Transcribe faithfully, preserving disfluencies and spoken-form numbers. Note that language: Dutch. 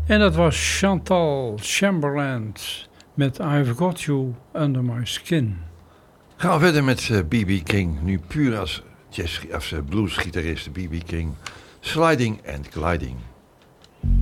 En dat was Chantal Chamberlain met I've Got You Under My Skin. Gaan we verder met B B uh, King. Nu puur als, jazz, als uh, bluesgitarist B B King. Sliding and Gliding.